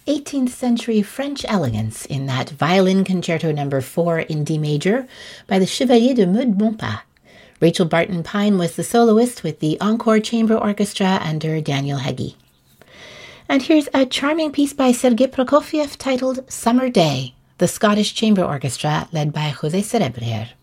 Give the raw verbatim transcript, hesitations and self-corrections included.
eighteenth century French elegance in that Violin Concerto number four in D major by the Chevalier de Meud Bonpas. Rachel Barton Pine was the soloist with the Encore Chamber Orchestra under Daniel Heggie. And here's a charming piece by Sergei Prokofiev titled Summer Day, the Scottish Chamber Orchestra led by José Cerebrier.